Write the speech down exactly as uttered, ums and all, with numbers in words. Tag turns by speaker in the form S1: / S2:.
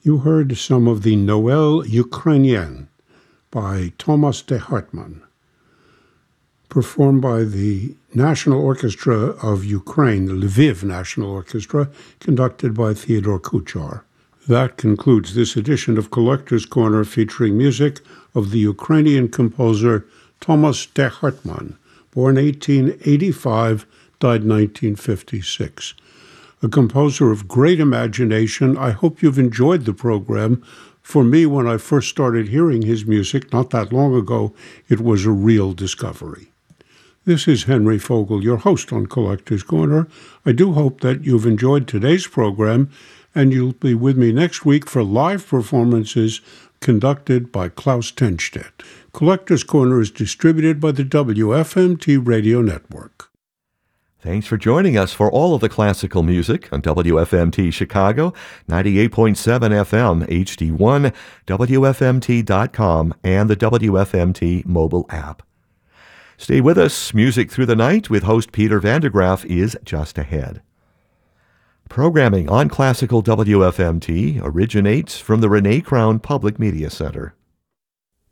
S1: You heard some of the Noël Ukrainien by Thomas de Hartmann, performed by the National Orchestra of Ukraine, the Lviv National Orchestra, conducted by Theodore Kuchar. That concludes this edition of Collector's Corner, featuring music of the Ukrainian composer Thomas de Hartmann, born eighteen eighty-five, died nineteen fifty-six. A composer of great imagination. I hope you've enjoyed the program. For me, when I first started hearing his music not that long ago, it was a real discovery. This is Henry Fogel, your host on Collector's Corner. I do hope that you've enjoyed today's program, and you'll be with me next week for live performances conducted by Klaus Tenstedt. Collector's Corner is distributed by the W F M T Radio Network.
S2: Thanks for joining us for all of the classical music on W F M T Chicago, ninety-eight point seven F M H D one, W F M T dot com, and the W F M T mobile app. Stay with us. Music Through the Night with host Peter Vandegraff is just ahead. Programming on Classical W F M T originates from the Renee Crown Public Media Center.